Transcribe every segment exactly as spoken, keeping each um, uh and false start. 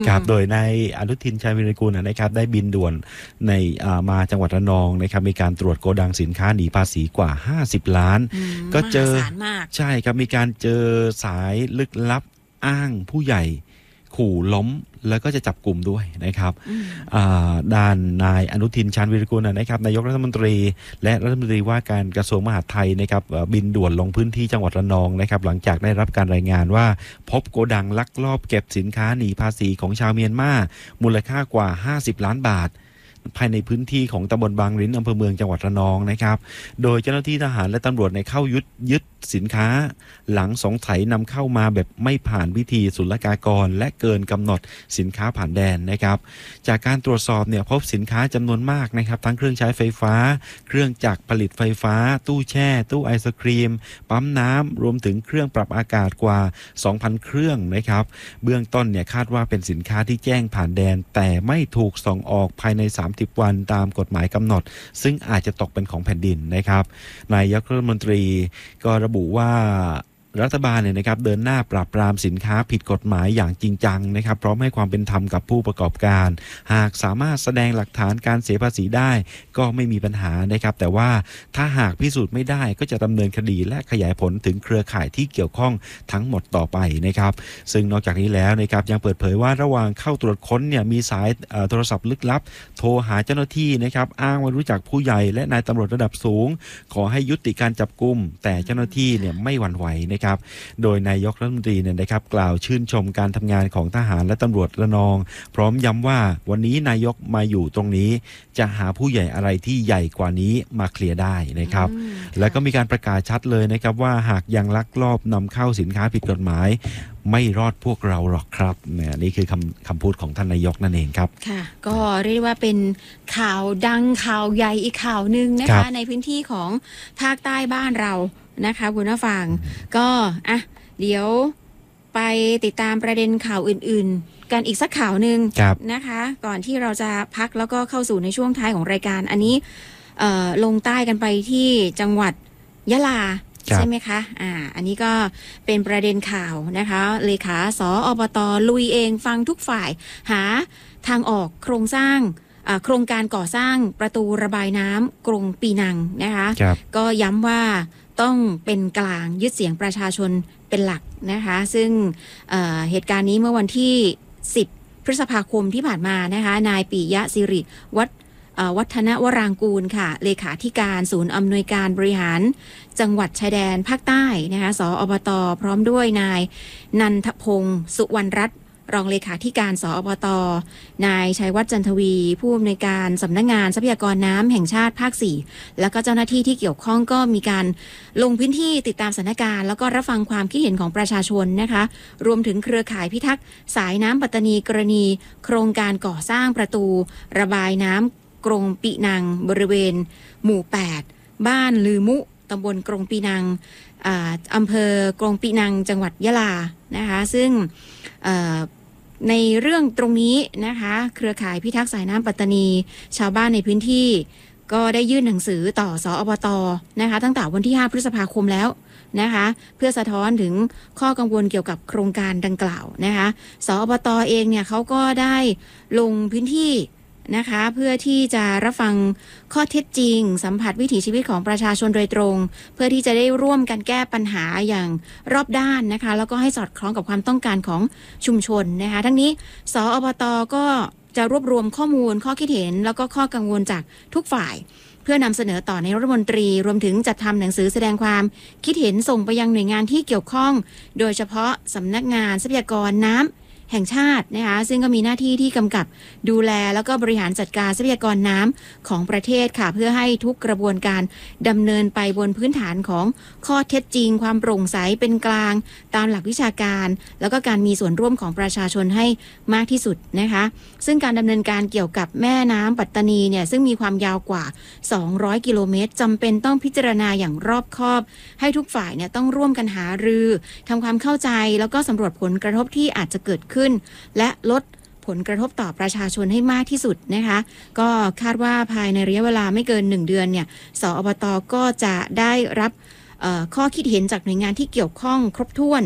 ครับโดยนายอนุทินชาญวีรกูลนะครับได้บินด่วนในมาจังหวัดระนองนะครับมีการตรวจโกดังสินค้าหนีภาษีกว่าห้าสิบล้านก็เจอใช่ครับมีการเจอสายลึกลับอ้างผู้ใหญ่ขู่ล้มแล้วก็จะจับกลุ่มด้วยนะครับด้านนายอนุทินชาญวีรกูลนะครับนายกรัฐมนตรีและรัฐมนตรีว่าการกระทรวงมหาดไทยนะครับบินด่วนลงพื้นที่จังหวัดระนองนะครับหลังจากได้รับการรายงานว่าพบโกดังลักลอบเก็บสินค้าหนีภาษีของชาวเมียนมามูลค่ากว่าห้าสิบล้านบาทภายในพื้นที่ของตำบลบางริ้นอำเภอเมืองจังหวัดระนองนะครับโดยเจ้าหน้าที่ทหารและตำรวจในเข้ายึดยึดสินค้าหลังสงสัยนำเข้ามาแบบไม่ผ่านวิธีศุลกากรและเกินกำหนดสินค้าผ่านแดนนะครับจากการตรวจสอบเนี่ยพบสินค้าจำนวนมากนะครับทั้งเครื่องใช้ไฟฟ้าเครื่องจักรผลิตไฟฟ้าตู้แช่ตู้ไอศครีมปั๊มน้ำรวมถึงเครื่องปรับอากาศกว่า สองพัน เครื่องนะครับเบื้องต้นเนี่ยคาดว่าเป็นสินค้าที่แจ้งผ่านแดนแต่ไม่ถูกส่งออกภายในสามสิบวันตามกฎหมายกำหนดซึ่งอาจจะตกเป็นของแผ่นดินนะครับนายกรัฐมนตรีก็ระบุว่ารัฐบาลเนี่ยนะครับเดินหน้าปราบปรามสินค้าผิดกฎหมายอย่างจริงจังนะครับพร้อมให้ความเป็นธรรมกับผู้ประกอบการหากสามารถแสดงหลักฐานการเสียภาษีได้ก็ไม่มีปัญหานะครับแต่ว่าถ้าหากพิสูจน์ไม่ได้ก็จะดำเนินคดีและขยายผลถึงเครือข่ายที่เกี่ยวข้องทั้งหมดต่อไปนะครับซึ่งนอกจากนี้แล้วนะครับยังเปิดเผยว่าระหว่างเข้าตรวจค้นเนี่ยมีสายโทรศัพท์ลึกลับโทรหาเจ้าหน้าที่นะครับอ้างว่ารู้จักผู้ใหญ่และนายตำรวจระดับสูงขอให้ยุติการจับกุมแต่เจ้าหน้าที่เนี่ยไม่หวั่นไหวครับโดยนายกรัฐมนตรีเนี่ยนะครับกล่าวชื่นชมการทำงานของทหารและตำรวจระนองพร้อมย้ำว่าวันนี้นายกมาอยู่ตรงนี้จะหาผู้ใหญ่อะไรที่ใหญ่กว่านี้มาเคลียร์ได้นะครับแล้วก็มีการประกาศชัดเลยนะครับว่าหากยังลักลอบนำเข้าสินค้าผิดกฎหมายไม่รอดพวกเราหรอกครับเนี่ยนี่คือคำคำพูดของท่านนายกนั่นเองครับค่ะก็เรียกว่าเป็นข่าวดังข่าวใหญ่อีกข่าวหนึ่งนะคะในพื้นที่ของภาคใต้บ้านเรานะคะคุณผู้ฟังก็อ่ะเดี๋ยวไปติดตามประเด็นข่าวอื่นๆกันอีกสักข่าวหนึ่งนะคะก่อนที่เราจะพักแล้วก็เข้าสู่ในช่วงท้ายของรายการอันนี้เอ่อลงใต้กันไปที่จังหวัดยะลาใช่ไหมคะอ่าอันนี้ก็เป็นประเด็นข่าวนะคะเลขาสอบต.ลุยเองฟังทุกฝ่ายหาทางออกโครงสร้างโครงการก่อสร้างประตูระบายน้ำกรุงปีนังนะคะก็ย้ำว่าต้องเป็นกลางยึดเสียงประชาชนเป็นหลักนะคะซึ่ง เ, เหตุการณ์นี้เมื่อวันที่สิบพฤษภาคมที่ผ่านมานะคะนายปิยะสิริวัฒวัฒนวรางกูลค่ะเลขาธิการศูนย์อำนวยการบริหารจังหวัดชายแดนภาคใต้นะคะสอบต.พร้อมด้วยนายนันทพงศ์สุวรรณรัตน์รองเลขาธิการสอบต.นายชัยวัฒน์จันทวีผู้อำนวยการสำนักงานทรัพยากรน้ำแห่งชาติภาคสี่แล้วก็เจ้าหน้าที่ที่เกี่ยวข้องก็มีการลงพื้นที่ติดตามสถานการณ์แล้วก็รับฟังความคิดเห็นของประชาชนนะคะรวมถึงเครือข่ายพิทักษ์สายน้ำปัตตานีกรณีโครงการก่อสร้างประตูระบายน้ำกรงปีนังบริเวณหมู่แปดบ้านลือมุตำบลกรงปีนังอำเภอกรงปีนังจังหวัดยะลานะคะซึ่งในเรื่องตรงนี้นะคะเครือข่ายพิทักษ์สายน้ำปัตตานีชาวบ้านในพื้นที่ก็ได้ยื่นหนังสือต่อสอบต.นะคะตั้งแต่วันที่ห้าพฤษภาคมแล้วนะคะเพื่อสะท้อนถึงข้อกังวลเกี่ยวกับโครงการดังกล่าวนะคะสอบต.เองเนี่ยเขาก็ได้ลงพื้นที่นะคะเพื่อที่จะรับฟังข้อเท็จจริงสัมผัสวิถีชีวิตของประชาชนโดยตรงเพื่อที่จะได้ร่วมกันแก้ปัญหาอย่างรอบด้านนะคะแล้วก็ให้สอดคล้องกับความต้องการของชุมชนนะคะทั้งนี้สอบต.ก็จะรวบรวมข้อมูลข้อคิดเห็นแล้วก็ข้อกังวลจากทุกฝ่ายเพื่อนำเสนอต่อในรัฐมนตรีรวมถึงจัดทำหนังสือแสดงความคิดเห็นส่งไปยังหน่วยงานที่เกี่ยวข้องโดยเฉพาะสำนักงานทรัพยากรน้ำแห่งชาตินะคะซึ่งก็มีหน้าที่ที่กำกับดูแลแล้วก็บริหารจัดการทรัพยากรน้ำของประเทศค่ะเพื่อให้ทุกกระบวนการดำเนินไปบนพื้นฐานของข้อเท็จจริงความโปร่งใสเป็นกลางตามหลักวิชาการแล้วก็การมีส่วนร่วมของประชาชนให้มากที่สุดนะคะซึ่งการดำเนินการเกี่ยวกับแม่น้ำปัตตานีเนี่ยซึ่งมีความยาวกว่าสองร้อยกิโลเมตรจำเป็นต้องพิจารณาอย่างรอบคอบให้ทุกฝ่ายเนี่ยต้องร่วมกันหารือทำความเข้าใจแล้วก็สำรวจผลกระทบที่อาจจะเกิดขึ้นและลดผลกระทบต่อประชาชนให้มากที่สุดนะคะก็คาดว่าภายในระยะเวลาไม่เกินหนึ่งเดือนเนี่ยสอบต.ก็จะได้รับข้อคิดเห็นจากหน่วยงานที่เกี่ยวข้องครบถ้วนเพื่อ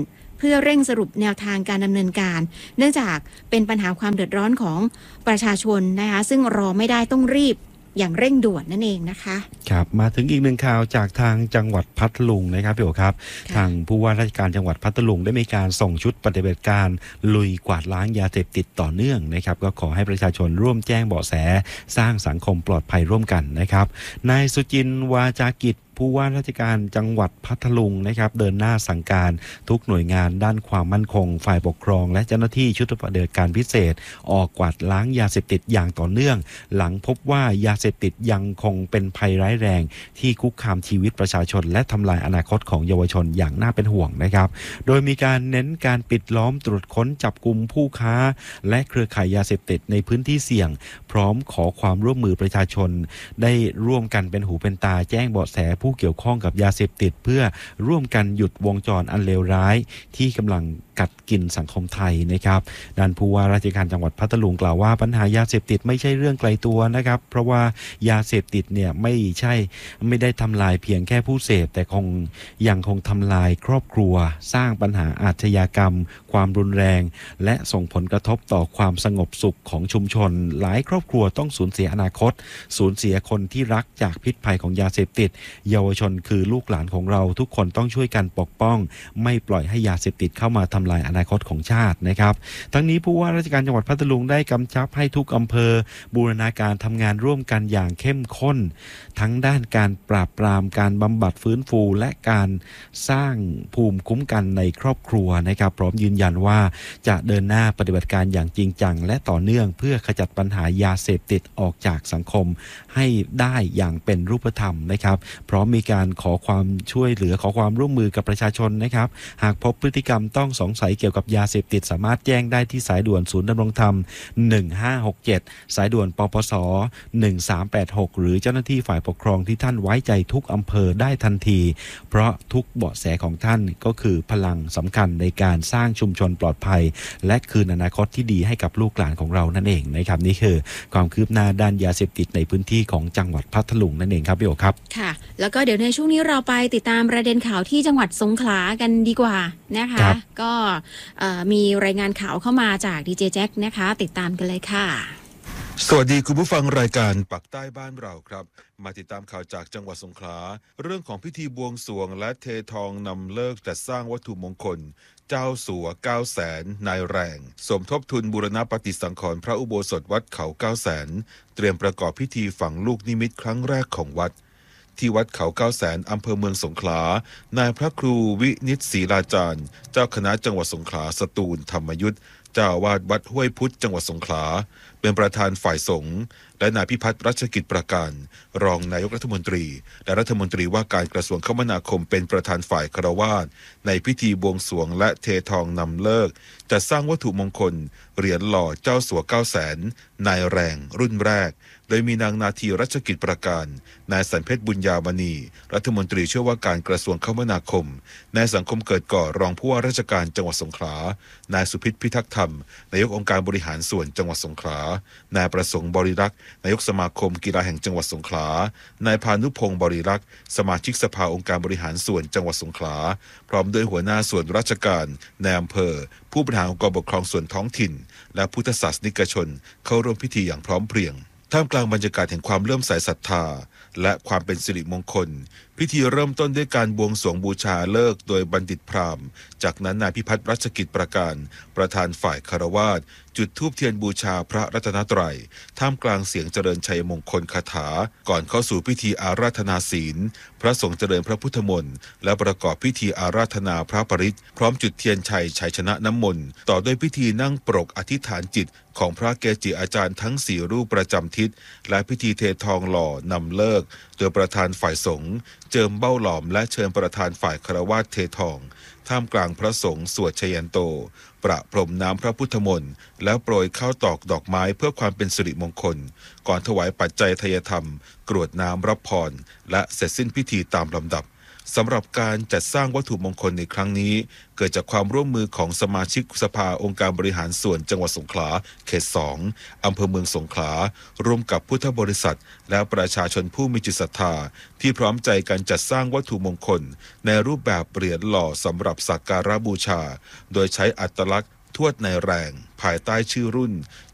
พื่อเร่งสรุปแนวทางการดำเนินการเนื่องจากเป็นปัญหาความเดือดร้อนของประชาชนนะคะซึ่งรอไม่ได้ต้องรีบอย่างเร่งด่วนนั่นเองนะคะครับมาถึงอีกหนึ่งข่าวจากทางจังหวัดพัทลุงนะครับพี่โอครับทางผู้ว่าราชการจังหวัดพัทลุงได้มีการส่งชุดปฏิบัติการลุยกวาดล้างยาเสพติดต่อเนื่องนะครับก็ขอให้ประชาชนร่วมแจ้งเบาะแสสร้างสังคมปลอดภัยร่วมกันนะครับนายสุจินต์วาจากิจผู้ว่าราชการจังหวัดพัทลุงนะครับเดินหน้าสั่งการทุกหน่วยงานด้านความมั่นคงฝ่ายปกครองและเจ้าหน้าที่ชุดปฏิบัติการพิเศษออกกวาดล้างยาเสพติดอย่างต่อเนื่องหลังพบว่ายาเสพติดยังคงเป็นภัยร้ายแรงที่คุกคามชีวิตประชาชนและทำลายอนาคตของเยาวชนอย่างน่าเป็นห่วงนะครับโดยมีการเน้นการปิดล้อมตรวจค้นจับกุมผู้ค้าและเครือข่ายยาเสพติดในพื้นที่เสี่ยงพร้อมขอความร่วมมือประชาชนได้ร่วมกันเป็นหูเป็นตาแจ้งเบาะแสผู้เกี่ยวข้องกับยาเสพติดเพื่อร่วมกันหยุดวงจรอันเลวร้ายที่กำลังกัดกินสังคมไทยนะครับด้านผู้ว่าราชการจังหวัดพัทลุงกล่าวว่าปัญหายาเสพติดไม่ใช่เรื่องไกลตัวนะครับเพราะว่ายาเสพติดเนี่ยไม่ใช่ไม่ได้ทำลายเพียงแค่ผู้เสพแต่คงยังคงทำลายครอบครัวสร้างปัญหาอาชญากรรมความรุนแรงและส่งผลกระทบต่อความสงบสุขของชุมชนหลายครอบครัวต้องสูญเสียอนาคตสูญเสียคนที่รักจากพิษภัยของยาเสพติดเยาวชนคือลูกหลานของเราทุกคนต้องช่วยกันปกป้องไม่ปล่อยให้ยาเสพติดเข้ามาทำลายอนาคตของชาตินะครับทั้งนี้ผู้ว่าราชการจังหวัดพัทลุงได้กำชับให้ทุกอำเภอบูรณาการทำงานร่วมกันอย่างเข้มข้นทั้งด้านการปราบปรามการบำบัดฟื้นฟูและการสร้างภูมิคุ้มกันในครอบครัวนะครับพร้อมยืนยันว่าจะเดินหน้าปฏิบัติการอย่างจริงจังและต่อเนื่องเพื่อขจัดปัญหายาเสพติดออกจากสังคมให้ได้อย่างเป็นรูปธรรมนะครับพร้อมมีการขอความช่วยเหลือขอความร่วมมือกับประชาชนนะครับหากพบพฤติกรรมต้องสงสัยเกี่ยวกับยาเสพติดสามารถแจ้งได้ที่สายด่วนศูนย์ดำรงธรรมหนึ่งห้าหกเจ็ดสายด่วนปปสหนึ่งสามแปดหกหรือเจ้าหน้าที่ฝ่ายปกครองที่ท่านไว้ใจทุกอำเภอได้ทันทีเพราะทุกเบาะแสของท่านก็คือพลังสำคัญในการสร้างชุมชนปลอดภัยและคืนอนาคตที่ดีให้กับลูกหลานของเรานั่นเองนะครับนี่คือความคืบหน้าด้านยาเสพติดในพื้นที่ของจังหวัดพัทลุงนั่นเองครับพี่โอครับค่ะแล้วก็เดี๋ยวในช่วงนี้เราไปติดตามประเด็นข่าวที่จังหวัดสงขลากันดีกว่านะคะก็มีรายงานข่าวเข้ามาจากดีเจแจ็คนะคะติดตามกันเลยค่ะสวัสดีคุณผู้ฟังรายการปักใต้บ้านเราครับมาติดตามข่าวจากจังหวัดสงขลาเรื่องของพิธีบวงสรวงและเททองนำเลิกจัดสร้างวัตถุมงคลเจ้าสัวเก้าแสนนายแรงสมทบทุนบูรณปฏิสังขรณ์พระอุโบสถวัดเขาเก้าแสนเตรียมประกอบพิธีฝังลูกนิมิตครั้งแรกของวัดที่วัดเขาเก้าแสนอำเภอเมืองสงขลานายพระครูวินิจศรีลาจารย์เจ้าคณะจังหวัดสงขลาสตูลธรรมยุทธเจ้าอาวาสวัดห้วยพุทธจังหวัดสงขลาเป็นประธานฝ่ายสงฆ์และนายพิพัฒน์รัชกิจประการรองนายกรัฐมนตรีและรัฐมนตรีว่าการกระทรวงคมนาคมเป็นประธานฝ่ายคฤหัสถ์ในพิธีบวงสรวงและเททองนำเลิกจัดสร้างวัตถุมงคลเหรียญหล่อเจ้าสัวเก้าแสนนายแรงรุ่นแรกโดยมีนางนาทีรัชกิจประการนายสันเพชรบุญญามณีรัฐมนตรีช่วยว่าการกระทรวงคมนาคมนายสังคมเกิดก่อรองผู้ว่าราชการจังหวัดสงขลานายสุพิษพิทักษ์ธรรมนายกองค์การบริหารส่วนจังหวัดสงขลานายประสงค์บริรักษ์นายกสมาคมกีฬาแห่งจังหวัดสงขลานายพานุพงศ์บริรักษ์สมาชิกสภาองค์การบริหารส่วนจังหวัดสงขลาพร้อมด้วยหัวหน้าส่วนราชการในอำเภอผู้บริหารองค์กรปกครองส่วนท้องถิ่นและพุทธศาสนิกชนเข้าร่วมพิธีอย่างพร้อมเพรียงท่ามกลางบรรยากาศแห่งความเลื่อมใสศรัทธาและความเป็นสิริมงคลพิธีเริ่มต้นด้วยการบวงสรวงบูชาฤกษ์โดยบัณฑิตพราหมณ์จากนั้นนายพิพัฒน์รัชกิจประการประธานฝ่ายคฤหัสถ์จุดธูปเทียนบูชาพระรัตนตรัยท่ามกลางเสียงเจริญชัยมงคลคาถาก่อนเข้าสู่พิธีอาราธนาศีลพระสงฆ์เจริญพระพุทธมนต์และประกอบพิธีอาราธนาพระปริตรพร้อมจุดเทียนชัยชัยชนะน้ำมนต์ต่อด้วยพิธีนั่งปรกอธิษฐานจิตของพระเกจิอาจารย์ทั้งสี่รูปประจำทิศและพิธีเททองหล่อนำเลิกโดยประธานฝ่ายสงฆ์เจิมเบ้าหลอมและเชิญประธานฝ่ายคฤหัสถ์เททองท่ามกลางพระสงฆ์สวดชยันโตประพรมน้ำพระพุทธมนต์แล้วโปรยข้าวตอกดอกไม้เพื่อความเป็นสิริมงคลก่อนถวายปัจจัยทายธรรมกรวดน้ำรับพรและเสร็จสิ้นพิธีตามลำดับสำหรับการจัดสร้างวัตถุมงคลในครั้งนี้เกิดจากความร่วมมือของสมาชิกสภาองค์การบริหารส่วนจังหวัดสงขลาเขตสองอำเภอเมืองสงขลาร่วมกับพุทธบริษัทและประชาชนผู้มีจิตศรัทธาที่พร้อมใจกันจัดสร้างวัตถุมงคลในรูปแบบเหรียญหล่อสำหรับสักการะบูชาโดยใช้อัตลักษณ์ทวดในแรงภายใต้ชื่อรุ่น